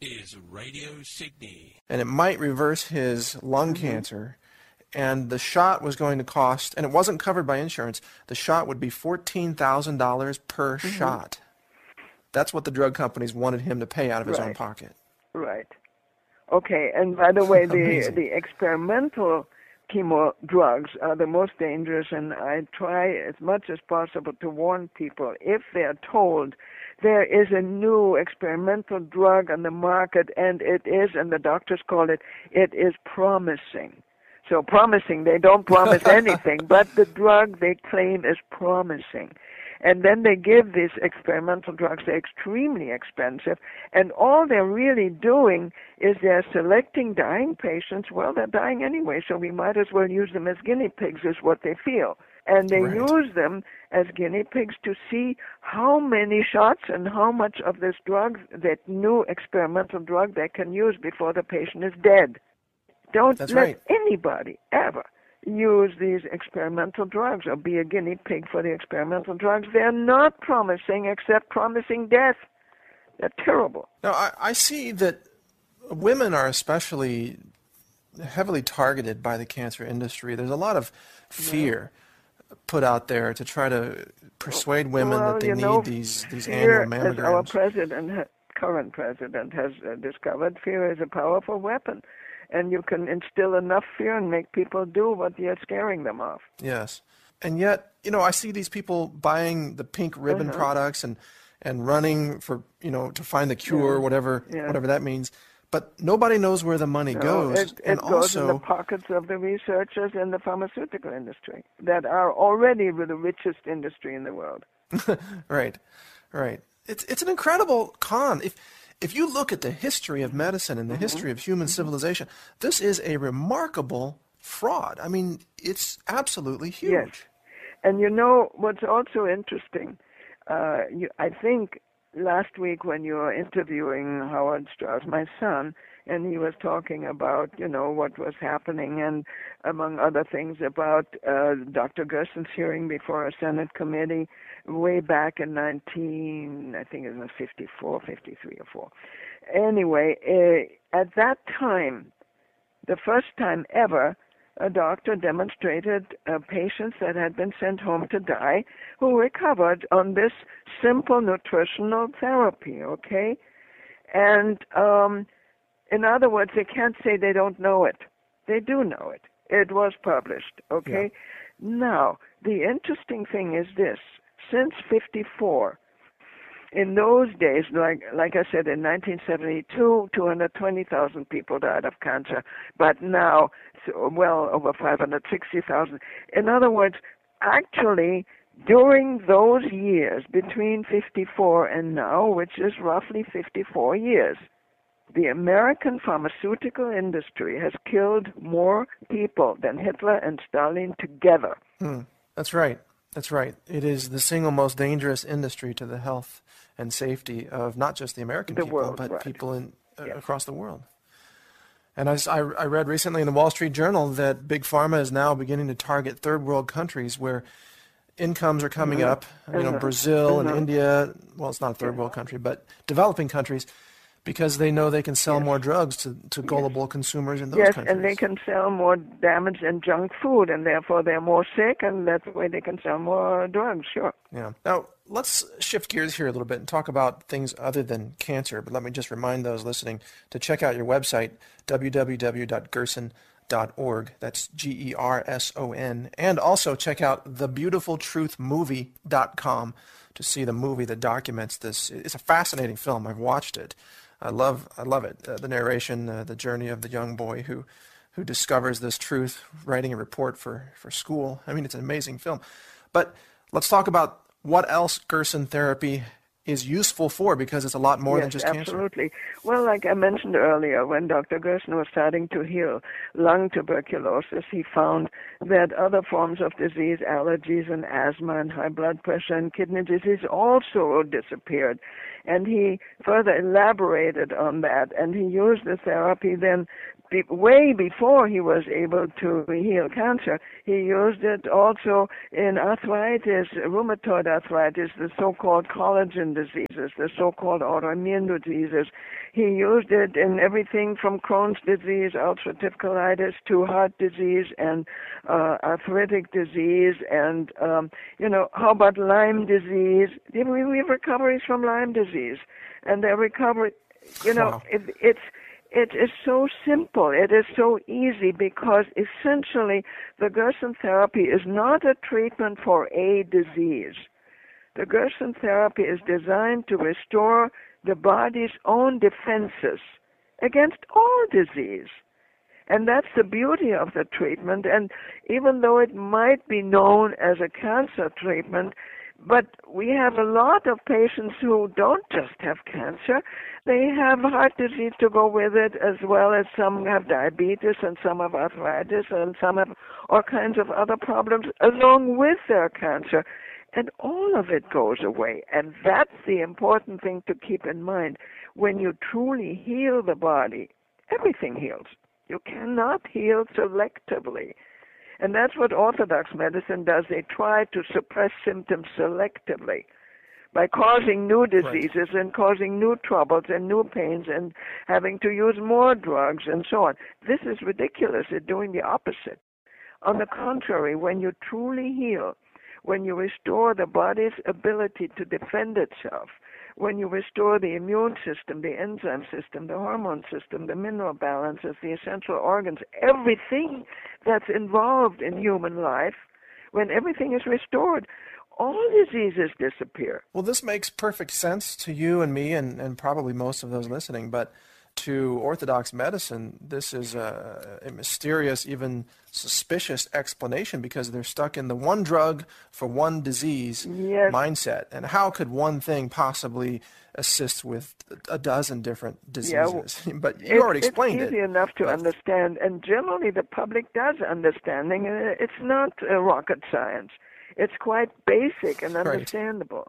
is Radio Sydney. And it might reverse his lung cancer. And the shot was going to cost, and it wasn't covered by insurance, the shot would be $14,000 per shot. That's what the drug companies wanted him to pay out of his own pocket. Right. Okay, and by the way, the experimental chemo drugs are the most dangerous, and I try as much as possible to warn people if they're told there is a new experimental drug on the market, and it is, and the doctors call it, it is promising. So promising, they don't promise anything, but the drug they claim is promising. And then they give these experimental drugs. They're extremely expensive. And all they're really doing is they're selecting dying patients. Well, they're dying anyway, so we might as well use them as guinea pigs is what they feel. And they use them as guinea pigs to see how many shots and how much of this drug, that new experimental drug, they can use before the patient is dead. Don't let anybody ever use these experimental drugs or be a guinea pig for the experimental drugs. They're not promising except promising death. They're terrible. Now, I see that women are especially heavily targeted by the cancer industry. There's a lot of fear put out there to try to persuade women that they need these annual mammograms. As our current president has discovered, fear is a powerful weapon. And you can instill enough fear and make people do what you're scaring them of. Yes. And yet, I see these people buying the pink ribbon products and running for, to find the cure, whatever that means. But nobody knows where the money goes. It goes in the pockets of the researchers in the pharmaceutical industry that are already the richest industry in the world. Right. It's an incredible con. If you look at the history of medicine and the history of human civilization, this is a remarkable fraud. I mean, it's absolutely huge. Yes. And what's also interesting, I think last week when you were interviewing Howard Strauss, my son, and he was talking about, what was happening and among other things about Dr. Gerson's hearing before a Senate committee way back in 54, 53 or 4. Anyway, at that time, the first time ever, a doctor demonstrated patients that had been sent home to die who recovered on this simple nutritional therapy, okay? And in other words, they can't say they don't know it. They do know it. It was published, okay? Yeah. Now, the interesting thing is this. Since 54, in those days, like I said, in 1972, 220,000 people died of cancer, but now, well over 560,000. In other words, actually, during those years, between 54 and now, which is roughly 54 years, the American pharmaceutical industry has killed more people than Hitler and Stalin together. That's right. That's right. It is the single most dangerous industry to the health and safety of not just the American people, but people across the world. And I read recently in the Wall Street Journal that Big Pharma is now beginning to target third world countries where incomes are coming up, Brazil and India. Well, it's not a third world country, but developing countries, because they know they can sell more drugs to gullible consumers in those countries. Yes, and they can sell more damaged and junk food, and therefore they're more sick, and that's the way they can sell more drugs, sure. Yeah. Now, let's shift gears here a little bit and talk about things other than cancer, but let me just remind those listening to check out your website, www.gerson.org. That's GERSON. And also check out thebeautifultruthmovie.com to see the movie that documents this. It's a fascinating film. I've watched it. I love it. The narration, the journey of the young boy who discovers this truth, writing a report for school. I mean, it's an amazing film. But let's talk about what else Gerson therapy is useful for, because it's a lot more than just cancer. Absolutely. Well, like I mentioned earlier, when Dr. Gerson was starting to heal lung tuberculosis, he found that other forms of disease, allergies and asthma and high blood pressure and kidney disease also disappeared. And he further elaborated on that, and he used the therapy then way before he was able to heal cancer. He used it also in arthritis, rheumatoid arthritis, the so-called collagen diseases, the so-called autoimmune diseases. He used it in everything from Crohn's disease, ulcerative colitis, to heart disease and arthritic disease, and how about Lyme disease? We have recoveries from Lyme disease, and their recovery, Wow. It is so simple. It is so easy, because essentially the Gerson therapy is not a treatment for a disease. The Gerson therapy is designed to restore the body's own defenses against all disease. And that's the beauty of the treatment. And even though it might be known as a cancer treatment, but we have a lot of patients who don't just have cancer. They have heart disease to go with it, as well as some have diabetes, and some have arthritis, and some have all kinds of other problems along with their cancer. And all of it goes away. And that's the important thing to keep in mind. When you truly heal the body, everything heals. You cannot heal selectively. And that's what Orthodox medicine does. They try to suppress symptoms selectively by causing new diseases and causing new troubles and new pains and having to use more drugs and so on. This is ridiculous. They're doing the opposite. On the contrary, when you truly heal, when you restore the body's ability to defend itself, when you restore the immune system, the enzyme system, the hormone system, the mineral balances, the essential organs, everything that's involved in human life, when everything is restored, all diseases disappear. Well, this makes perfect sense to you and me and probably most of those listening, but to Orthodox medicine, this is a mysterious, even suspicious explanation, because they're stuck in the one drug for one disease mindset. And how could one thing possibly assist with a dozen different diseases? But you already explained it. It's easy enough to understand, and generally the public does understanding. It's not rocket science. It's quite basic and understandable.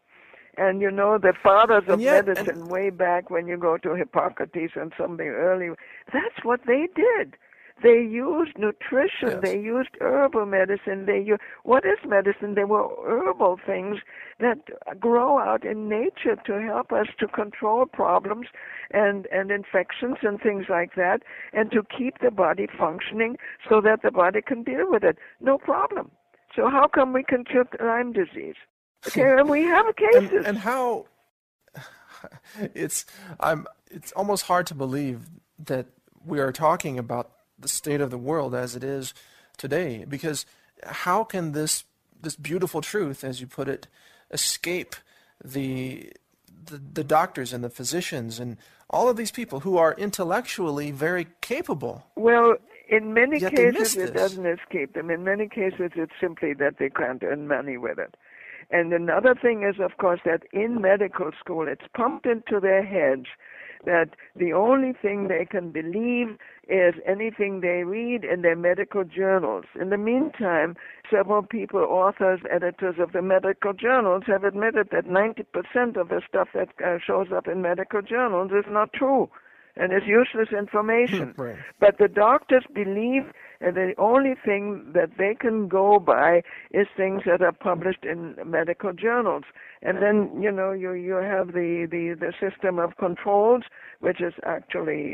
And the fathers of medicine way back, when you go to Hippocrates and something early, that's what they did. They used nutrition. Yes. They used herbal medicine. What is medicine? They were herbal things that grow out in nature to help us to control problems and infections and things like that, and to keep the body functioning so that the body can deal with it. No problem. So how come we can cure Lyme disease? Okay, and we have cases. And how it's almost hard to believe that we are talking about the state of the world as it is today, because how can this beautiful truth, as you put it, escape the doctors and the physicians and all of these people who are intellectually very capable? Well, in many cases it doesn't escape them. In many cases it's simply that they can't earn money with it. And another thing is, of course, that in medical school it's pumped into their heads that the only thing they can believe is anything they read in their medical journals. In the meantime, several people, authors, editors of the medical journals, have admitted that 90% of the stuff that shows up in medical journals is not true and is useless information. Right. But the doctors believe the only thing that they can go by is things that are published in medical journals. And then, you have the system of controls, which is actually,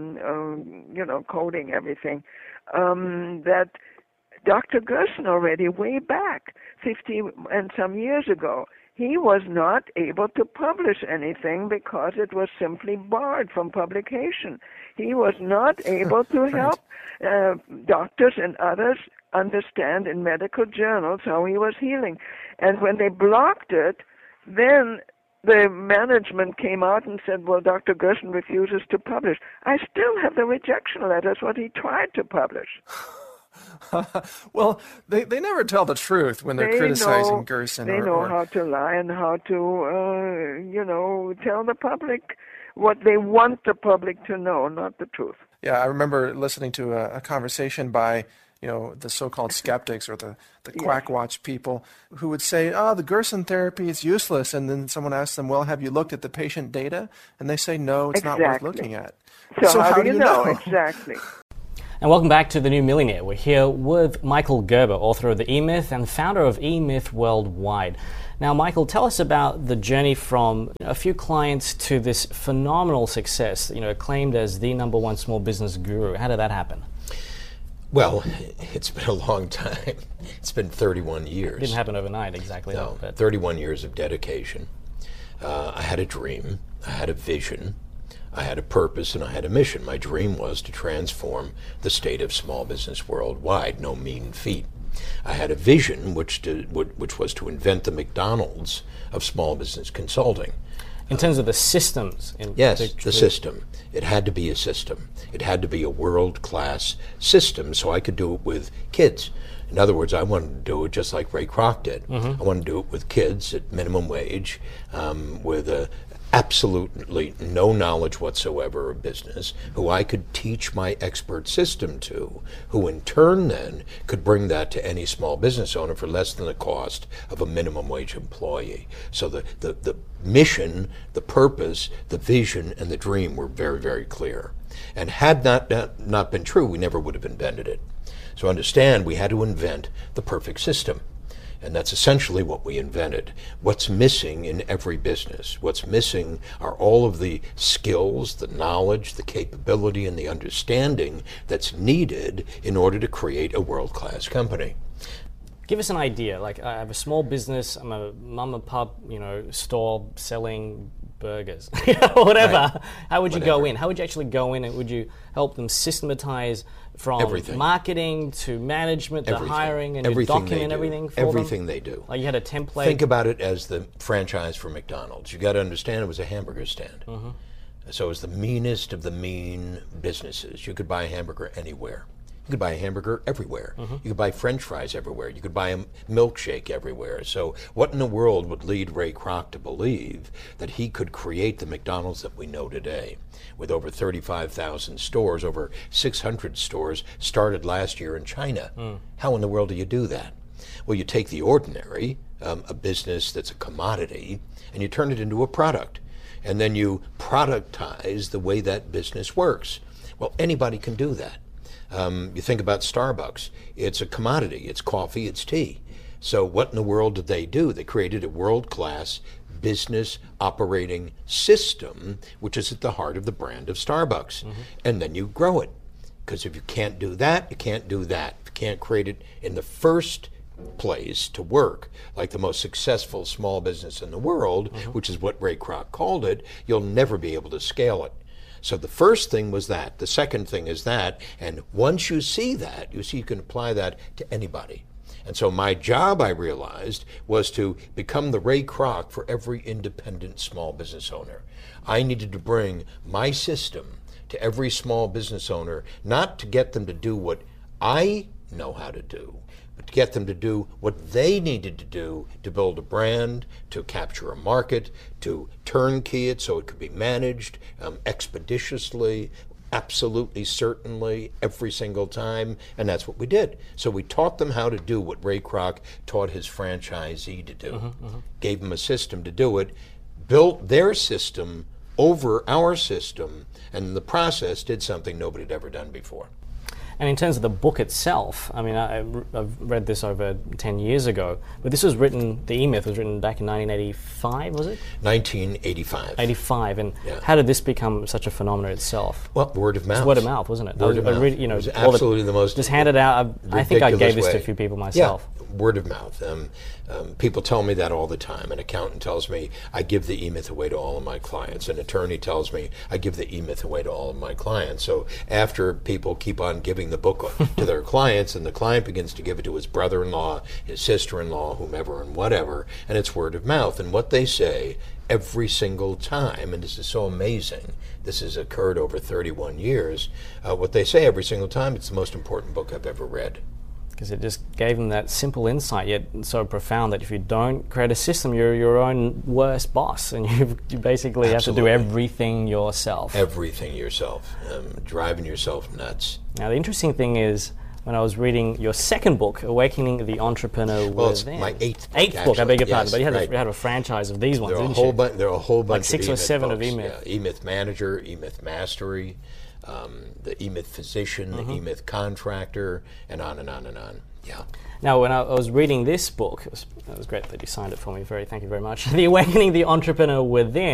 coding everything, that Dr. Gerson already way back 50 and some years ago, he was not able to publish anything because it was simply barred from publication. He was not able to help doctors and others understand in medical journals how he was healing. And when they blocked it, then the management came out and said, well, Dr. Gerson refuses to publish. I still have the rejection letters, what he tried to publish. Well, they never tell the truth when they're criticizing Gerson. They know how to lie and how to, tell the public what they want the public to know, not the truth. Yeah, I remember listening to a conversation by, the so-called skeptics or the quack watch people who would say, the Gerson therapy is useless. And then someone asks them, well, have you looked at the patient data? And they say, no, it's not worth looking at. So how do you know? Exactly. And welcome back to The New Millionaire. We're here with Michael Gerber, author of The E-Myth and founder of E-Myth Worldwide. Now, Michael, tell us about the journey from a few clients to this phenomenal success, acclaimed as the #1 small business guru. How did that happen? Well, it's been a long time. It's been 31 years. It didn't happen overnight, exactly. No, 31 years of dedication. I had a dream, I had a vision, I had a purpose, and I had a mission. My dream was to transform the state of small business worldwide, no mean feat. I had a vision which was to invent the McDonald's of small business consulting. In terms of the systems? Yes, the system. It had to be a system. It had to be a world-class system so I could do it with kids. In other words, I wanted to do it just like Ray Kroc did. I wanted to do it with kids at minimum wage, with absolutely no knowledge whatsoever of business, who I could teach my expert system to, who in turn then could bring that to any small business owner for less than the cost of a minimum wage employee. So the mission, the purpose, the vision, and the dream were very, very clear. And had that not been true, we never would have invented it. So understand, we had to invent the perfect system. And that's essentially what we invented. What's missing in every business? What's missing are all of the skills, the knowledge, the capability, and the understanding that's needed in order to create a world-class company. Give us an idea. Like, I have a small business, I'm a mum and pop, store selling burgers, whatever. Right. How would you go in? How would you actually go in, and would you help them systematize from marketing to management to hiring, and you document everything for them? Everything they do. Like, you had a template? Think about it as the franchise for McDonald's. You got to understand it was a hamburger stand. So it was the meanest of the mean businesses. You could buy a hamburger anywhere. You could buy a hamburger everywhere. You could buy French fries everywhere. You could buy a milkshake everywhere. So what in the world would lead Ray Kroc to believe that he could create the McDonald's that we know today? With over 35,000 stores, over 600 stores started last year in China. How in the world do you do that? Well, you take the ordinary, a business that's a commodity, and you turn it into a product. And then you productize the way that business works. Well, anybody can do that. You think about Starbucks. It's a commodity. It's coffee. It's tea. So what in the world did they do? They created a world-class business operating system, which is at the heart of the brand of Starbucks. And then you grow it. Because if you can't do that, you can't do that. If you can't create it in the first place to work, like the most successful small business in the world, which is what Ray Kroc called it, you'll never be able to scale it. So the first thing was that. The second thing is that. And once you see that, you can apply that to anybody. And so my job, I realized, was to become the Ray Kroc for every independent small business owner. I needed to bring my system to every small business owner, not to get them to do what I know how to do, but to get them to do what they needed to do to build a brand, to capture a market, to turnkey it so it could be managed expeditiously, absolutely, certainly, every single time, and that's what we did. So we taught them how to do what Ray Kroc taught his franchisee to do, gave them a system to do it, built their system over our system, and in the process did something nobody had ever done before. And in terms of the book itself, I mean, I've read this over 10 years ago, but this was written, the E-Myth was written back in 1985, was it? 1985. 85, and how did this become such a phenomenon itself? Well, word of mouth. It was word of mouth, wasn't it? Word of mouth. It was absolutely the most just handed out. I think I gave this to a few people myself. Yeah, word of mouth. People tell me that all the time. An accountant tells me I give the E-Myth away to all of my clients. An attorney tells me I give the E-Myth away to all of my clients. So after people keep on giving the book to their clients, and the client begins to give it to his brother-in-law, his sister-in-law, whomever and whatever, and it's word of mouth. And what they say every single time, and this is so amazing, this has occurred over 31 years, what they say every single time, it's the most important book I've ever read. Because it just gave them that simple insight, yet so profound, that if you don't create a system, you're your own worst boss, and you basically have to do everything yourself. Everything yourself, driving yourself nuts. Now, the interesting thing is, when I was reading your second book, Awakening the Entrepreneur Within. Well, it's my eighth book, I beg your pardon. Yes, but you right. had a franchise of these ones, didn't you? There are a whole bunch like 6 of or 7 books. of E-Myth. Yeah, E-Myth Manager, E-Myth Mastery, the E-Myth Physician, the E-Myth Contractor, and on and on and on. Yeah. Now, when I was reading this book, it was great that you signed it for me. Thank you very much. The Awakening the Entrepreneur Within.